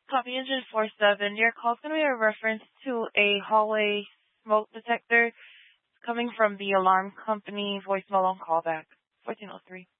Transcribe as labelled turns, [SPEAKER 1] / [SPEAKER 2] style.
[SPEAKER 1] Copy engine 47. Your call's going to be a reference to a hallway smoke detector coming from the alarm company voicemail on callback. 1403.